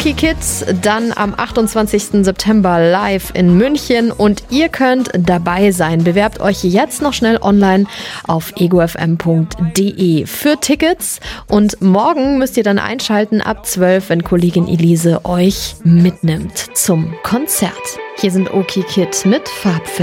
Kids dann am 28. September live in München und ihr könnt dabei sein. Bewerbt euch jetzt noch schnell online auf egofm.de für Tickets und morgen müsst ihr dann einschalten ab 12, wenn Kollegin Elise euch mitnimmt zum Konzert. Hier sind Oki Kid mit Farbfilm.